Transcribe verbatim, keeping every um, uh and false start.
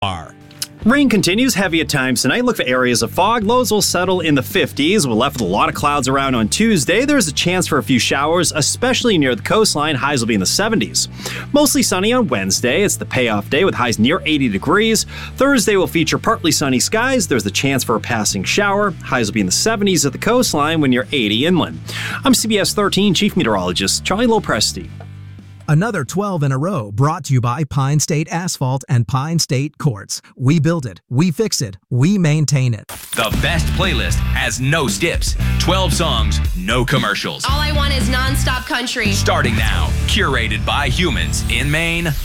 Are. Rain continues heavy at times tonight. Look for areas of fog. Lows will settle in the fifties. We're left with a lot of clouds around on Tuesday. There's a chance for a few showers, especially near the coastline. Highs will be in the seventies. Mostly sunny on Wednesday. It's the payoff day with highs near eighty degrees. Thursday will feature partly sunny skies. There's the chance for a passing shower. Highs will be in the seventies at the coastline when you're eighty inland. I'm C B S thirteen Chief Meteorologist Charlie Lopresti. Another twelve in a row brought to you by Pine State Asphalt and Pine State Quartz. We build it, we fix it, we maintain it. The best playlist has no skips. twelve songs, no commercials. All I want is nonstop country. Starting now, curated by humans in Maine